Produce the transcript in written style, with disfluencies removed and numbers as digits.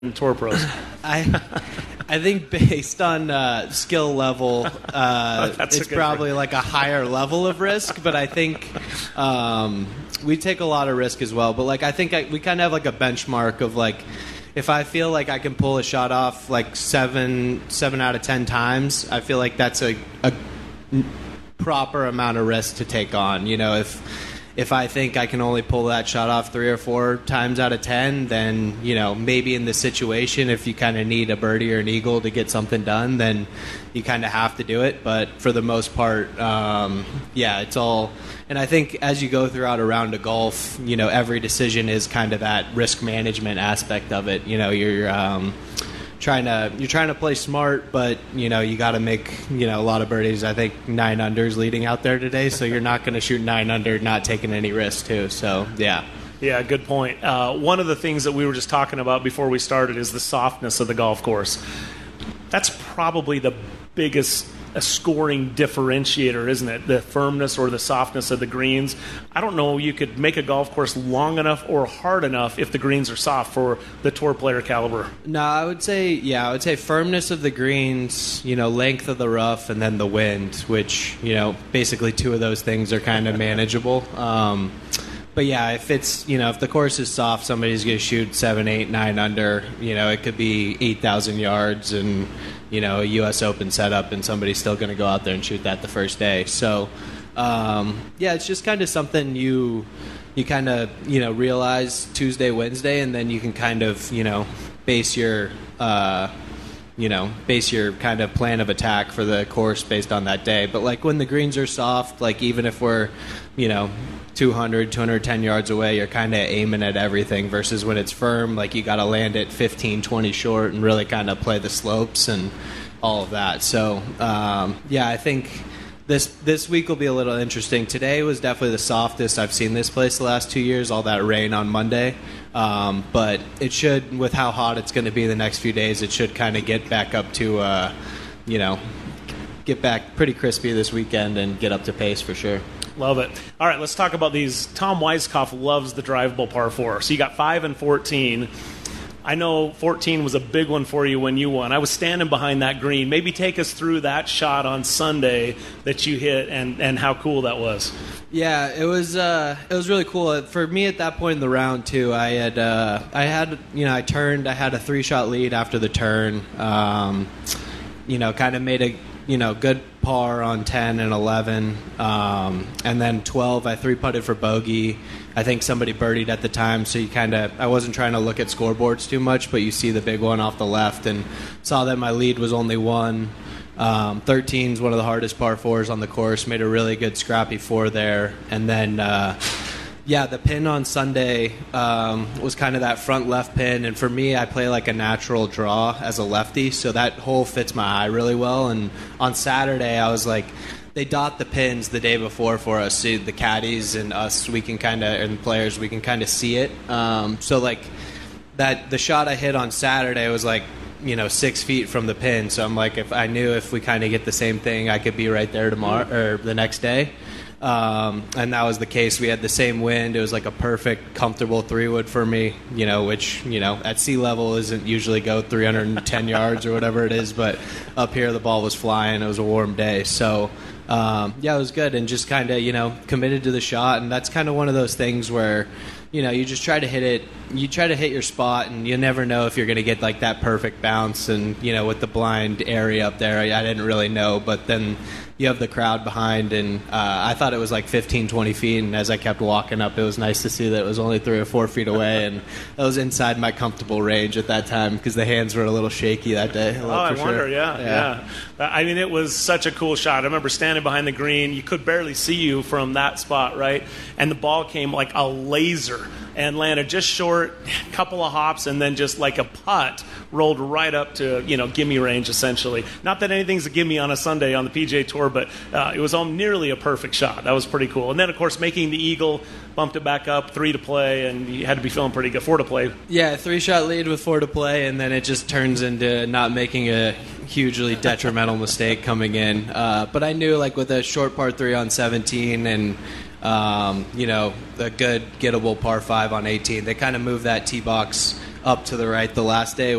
Tour Pros? I think based on skill level, it's probably like a higher level of risk. But I think we take a lot of risk as well. But like I think we kind of have like a benchmark of like if I feel like I can pull a shot off like seven out of 10 times, I feel like that's a proper amount of risk to take on. You know, if I think I can only pull that shot off 3 or 4 times out of 10, then, you know, maybe in the situation, if you kind of need a birdie or an eagle to get something done, then you kind of have to do it. But for the most part, it's all... And I think as you go throughout a round of golf, you know, every decision is kind of that risk management aspect of it. You know, you're trying to play smart, but you know you got to make a lot of birdies. I think 9 unders leading out there today, so you're not going to shoot 9 under not taking any risk too. So yeah. Yeah, good point. One of the things that we were just talking about before we started is the softness of the golf course. That's probably the biggest scoring differentiator, isn't it? The firmness or the softness of the greens. I don't know you could make a golf course long enough or hard enough if the greens are soft for the tour player caliber. No, I would say firmness of the greens, you know, length of the rough, and then the wind, which, you know, basically 2 of those things are kind of manageable. But yeah, if the course is soft, somebody's going to shoot 7, 8, 9 under. You know, it could be 8,000 yards and, you know, a U.S. Open setup, and somebody's still going to go out there and shoot that the first day. So, it's just kind of something you kind of, you know, realize Tuesday, Wednesday, and then you can kind of, you know, base your kind of plan of attack for the course based on that day. But like when the greens are soft, like even if we're, you know, 200, 210 yards away, you're kind of aiming at everything, versus when it's firm, like you got to land it 15, 20 short and really kind of play the slopes and all of that. So, I think this week will be a little interesting. Today was definitely the softest I've seen this place the last 2 years, all that rain on Monday. But it should, with how hot it's going to be the next few days, it should kind of get back up to, get back pretty crispy this weekend and get up to pace for sure. Love it. All right, let's talk about these. Tom Weiskopf loves the drivable par 4. So you got 5 and 14. I know 14 was a big one for you when you won. I was standing behind that green. Maybe take us through that shot on Sunday that you hit and how cool that was. Yeah, it was really cool. For me at that point in the round too, I turned. I had a 3-shot lead after the turn. Kind of made a good par on 10 and 11, and then 12 I 3-putted for bogey. I think somebody birdied at the time, so I wasn't trying to look at scoreboards too much, but you see the big one off the left and saw that my lead was only 1. 13 is one of the hardest par 4s on the course. Made a really good scrappy 4 there, and then the pin on Sunday was kind of that front left pin, and for me, I play like a natural draw as a lefty, so that hole fits my eye really well. And on Saturday, I was like, they dot the pins the day before for us, so the caddies and us, and players, we can kind of see it. So like the shot I hit on Saturday was like, 6 feet from the pin, so I'm like, if we kind of get the same thing, I could be right there tomorrow or the next day. And that was the case. We had the same wind. It was like a perfect, comfortable 3-wood for me, which, at sea level isn't usually go 310 yards or whatever it is, but up here the ball was flying. It was a warm day. So, it was good, and just kind of, committed to the shot. And that's kind of one of those things where, you just try to hit it. You try to hit your spot, and you never know if you're going to get like that perfect bounce. And, with the blind area up there, I didn't really know, but then you have the crowd behind, and I thought it was like 15, 20 feet, and as I kept walking up, it was nice to see that it was only 3 or 4 feet away, and it was inside my comfortable range at that time because the hands were a little shaky that day. I wonder, yeah. I mean, it was such a cool shot. I remember standing behind the green. You could barely see you from that spot, right? And the ball came like a laser and landed just short, a couple of hops, and then just like a putt rolled right up to, gimme range, essentially. Not that anything's a gimme on a Sunday on the PGA Tour, but it was nearly a perfect shot. That was pretty cool. And then, of course, making the eagle, bumped it back up, 3 to play, and you had to be feeling pretty good. 4 to play. Yeah, 3-shot lead with 4 to play, and then it just turns into not making a hugely detrimental mistake coming in. But I knew, like, with a short par 3 on 17 and a good gettable par 5 on 18, they kind of moved that tee box up to the right. The last day